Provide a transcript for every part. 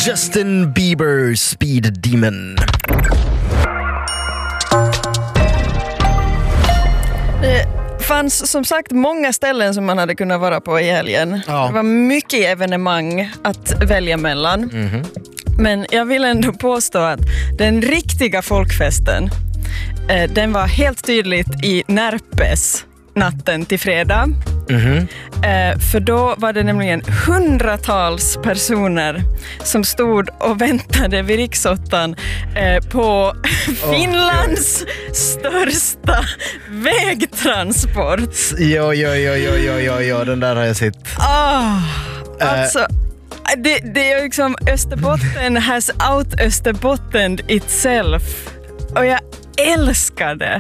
Justin Bieber, Speed Demon. Det fanns som sagt många ställen som man hade kunnat vara på i helgen. Ja. Det var mycket evenemang att välja mellan. Men jag vill ändå påstå att den riktiga folkfesten, den var helt tydligt i Närpes natten till fredag. För då var det nämligen hundratals personer som stod och väntade vid Riksottan på Finlands största vägtransport. Ja, den där har jag sett. Alltså, det är liksom Österbotten has out Österbotten itself. Och jag älskar det.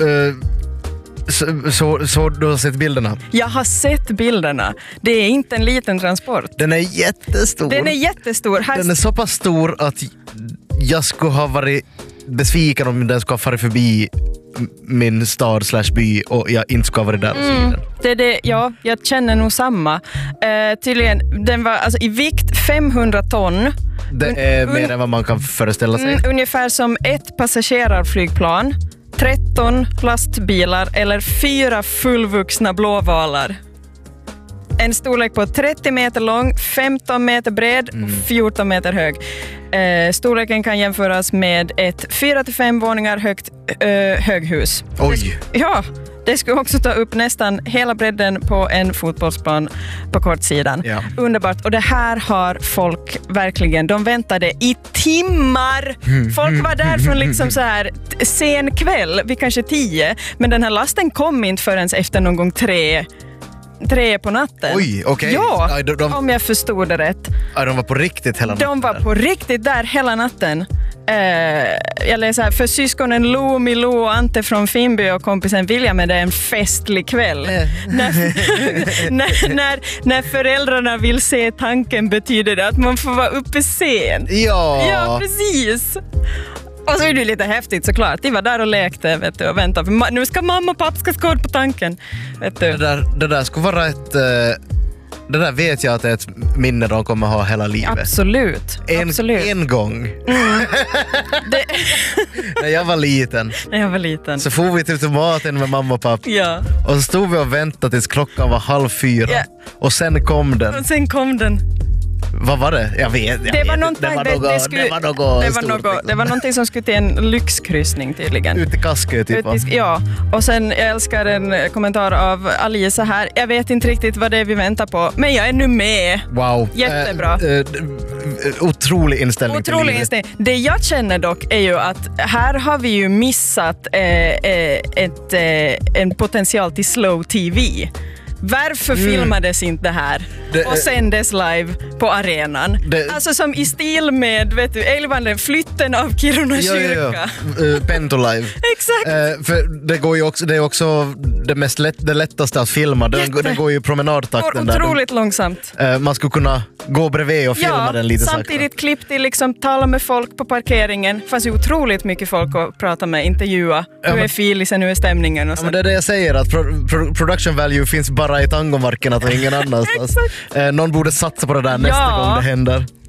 Så du har sett bilderna? Jag har sett bilderna. Det är inte en liten transport. Den är jättestor. Den är jättestor. Den är så pass stor att jag skulle ha varit besviken om den skulle ha farit förbi min stad / by och jag inte skulle ha varit där. Det är det, ja, jag känner nog samma. Tydligen, den var alltså i vikt 500 ton. Det är mer än vad man kan föreställa sig. Ungefär som ett passagerarflygplan, 13 lastbilar eller 4 fullvuxna blåvalar. En storlek på 30 meter lång, 15 meter bred och 14 meter hög. Storleken kan jämföras med ett 4-5 våningar högt höghus. Oj! Ja, det skulle också ta upp nästan hela bredden på en fotbollsplan på kortsidan. Ja. Underbart. Och det här har folk verkligen, de väntade i timmar. Folk var där från liksom så här sen kväll, vid kanske 10. Men den här lasten kom inte förrän efter någon gång 3 på natten. Oj, okej. Ja, Ja, om jag förstod det rätt. Ja, de var på riktigt hela natten. De var på riktigt där hela natten. Jag läser här, för syskonen Lo, Milo och Ante från Finby och kompisen William är det en festlig kväll. När föräldrarna vill se tanken betyder det att man får vara uppe sent. Ja, precis. Och så är det lite häftigt såklart. De var där och lekte, vet du, och väntade. För nu ska mamma och pappa ska skåda på tanken. Vet du. Det där skulle vara ett... Det där vet jag att det är ett minne de kommer ha hela livet. Absolut. En gång. När jag var liten. Så får vi till tomaten med mamma och pappa. Ja. Och så stod vi och väntade tills klockan var 3:30. Ja. Och sen kom den. Vad var det? Jag vet. Det var någonting som skulle till en lyxkryssning tydligen. Ut i Kaskö typ. Ja, och sen jag älskar en kommentar av Alice här. Jag vet inte riktigt vad det är vi väntar på, men jag är nu med. Wow. Jättebra. Otrolig inställning till livet. Det jag känner dock är ju att här har vi ju missat en potential till slow TV. Varför filmades inte det här och sändes live på arenan? Alltså som i stil med, vet du, Älgvandren, flytten av Kiruna kyrka. Pento live. Exakt. För det är också det lättaste att filma. Den går ju i promenadtakten. Otroligt långsamt. Man skulle kunna gå bredvid och filma den lite sakta. Samtidigt klippt till liksom tala med folk på parkeringen. Det fanns ju otroligt mycket folk att prata med, intervjua. Hur är filisen, hur är stämningen och så. Men det är det jag säger, att production value finns bara i Tangomarken och ingen annanstans. Någon borde satsa på det där nästa gång det händer.